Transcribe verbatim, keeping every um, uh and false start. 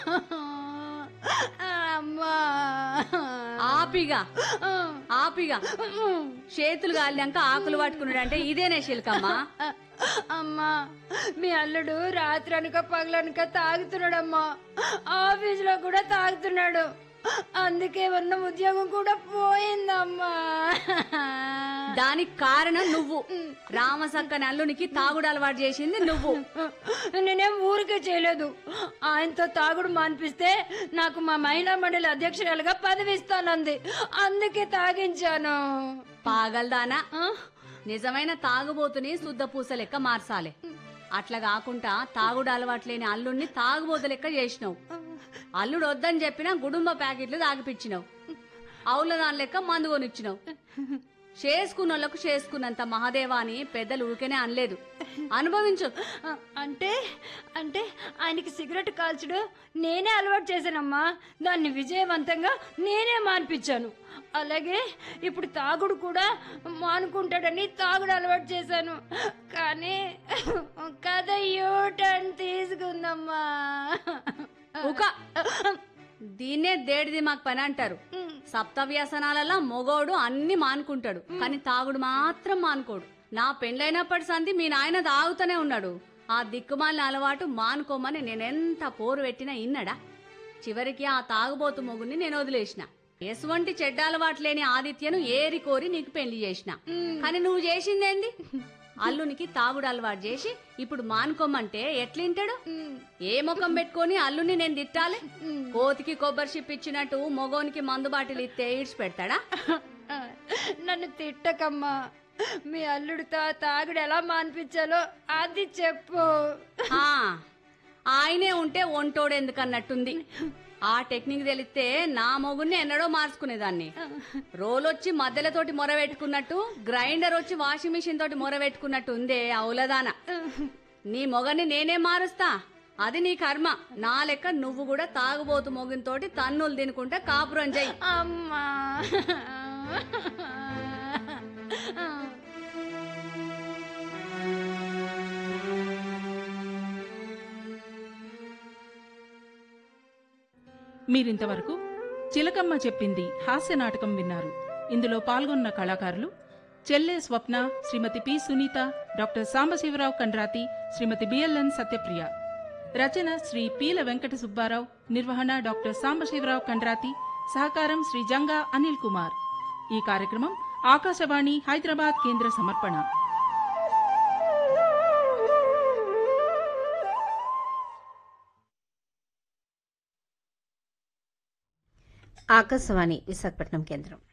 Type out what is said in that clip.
అమ్మా ఆపిగా ఆపిగా చేతులు గాలినాక ఆకులు పట్టుకున్నాడు అంటే ఇదేనే శిల్కమ్మా. అమ్మా మీ అల్లుడు రాత్రి అనక పగలనక తాగుతున్నాడమ్మా, ఆఫీసులో కూడా తాగుతున్నాడు, అందుకే ఉన్న ఉద్యోగం కూడా పోయిందమ్మా. దానికి కారణం నువ్వు. రామసక్కని అల్లునికి తాగుడు అలవాటు చేసింది నువ్వు. నేనేం ఊరికే చేయలేదు. ఆయనతో తాగుడు మాన్పిస్తే నాకు మా మహిళా మండలి అధ్యక్షురాలుగా పదవి ఇస్తానంది, అందుకే తాగించాను. పాగల్దానా, నిజమైన తాగుబోతుని శుద్ధ పూస లెక్క మార్చాలి. అట్లా కాకుండా తాగుడు అలవాట్లేని అల్లుడిని తాగుబోతు లెక్క చేసినావు. అల్లుడు వద్దని చెప్పినా గుడుంబ ప్యాకెట్లు తాగిపించినావు. అవుల దాని లెక్క మందు కొనిచ్చినావు. చేసుకున్నోళ్లకు చేసుకున్నంత మహాదేవా అని పెద్దలు ఊరికేనే అనలేదు. అనుభవించు. అంటే అంటే ఆయనకి సిగరెట్ కాల్చుడు నేనే అలవాటు చేశానమ్మా, దాన్ని విజయవంతంగా నేనే మాన్పించాను. అలాగే ఇప్పుడు తాగుడు కూడా మానుకుంటాడని తాగుడు అలవాటు చేశాను. కానీ కథ యూటర్న్ తీసుకుందమ్మా. దీన్నే దేడిది మాకు పని అంటారు. సప్తవ్యసనాలలో మొగోడు అన్ని మానుకుంటాడు, కానీ తాగుడు మాత్రం మానుకోడు. నా పెండ్లైనప్పటి సంది మీ నాయన తాగుతూనే ఉన్నాడు. ఆ దిక్కుమాలిన అలవాటు మానుకోమని నేనెంత పోరు పెట్టినా ఇన్నడా. చివరికి ఆ తాగుబోతు మొగుని నేను వదిలేసిన. ఎసువంటి చెడ్డ అలవాటు లేని ఆదిత్యను ఏరి కోరి నీకు పెళ్లి చేసిన. కానీ నువ్వు చేసిందేంది? అల్లునికి తాగుడు అలవాటు చేసి ఇప్పుడు మానుకోమంటే ఎట్లింటాడు? ఏ ముఖం పెట్టుకొని అల్లుని నేను తిట్టాలి? కోతికి కొబ్బరి షిప్ ఇచ్చినట్టు మొగోనికి మందు బాటిల్ ఇస్తే ఈడ్చి పెడతాడా? నన్ను తిట్టకమ్మా, మీ అల్లుడితో తాగుడు ఎలా మాన్పించాలో అది చెప్పు. ఆయనే ఉంటే ఒంటోడు ఎందుకన్నట్టుంది. ఆ టెక్నిక్ తెలిస్తే నా మొగుడిని ఎన్నడో మార్చుకునేదాన్ని. రోలొచ్చి మధ్యలతోటి మొర పెట్టుకున్నట్టు, గ్రైండర్ వచ్చి వాషింగ్ మిషన్ తోటి మొర పెట్టుకున్నట్టు ఉందే అవులదాన. నీ మొగని నేనే మారుస్తా, అది నీ కర్మ. నా లెక్క నువ్వు కూడా తాగుబోతు మొగునితోటి తన్నులు తినుకుంటే కాపురం చెయ్యి. అమ్మా మీరింతవరకు చిలకమ్మ చెప్పింది హాస్య నాటకం విన్నారు. ఇందులో పాల్గొన్న కళాకారులు చెల్లె స్వప్న, శ్రీమతి పి సునీత, డాక్టర్ సాంబశివరావు కండ్రాతి, శ్రీమతి బిఎల్ఎన్ సత్యప్రియ. రచన శ్రీ పీల వెంకట సుబ్బారావు, నిర్వహణ డాక్టర్ సాంబశివరావు కండ్రాతి, సహకారం శ్రీ జంగా అనిల్ కుమార్. ఈ కార్యక్రమం ఆకాశవాణి హైదరాబాద్ కేంద్ర సమర్పణ. ఆకాశవాణి విశాఖపట్నం కేంద్రం.